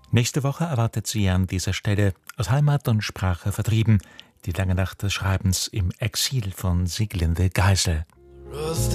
Nächste Woche erwartet sie an dieser Stelle, aus Heimat und Sprache vertrieben, die lange Nacht des Schreibens im Exil von Sieglinde Geisel.